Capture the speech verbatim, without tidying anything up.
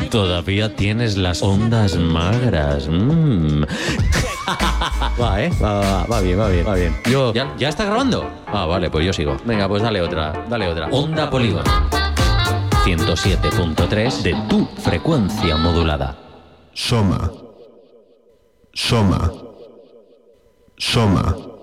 Todavía tienes las ondas magras. Mm. Va, ¿eh? Va, va, va bien, va bien, va bien. Yo, ¿ya, ¿ya está grabando? Ah, vale, pues yo sigo. Venga, pues dale otra, dale otra. Onda Polígono. ciento siete punto tres de tu frecuencia modulada. Soma. Soma. Soma.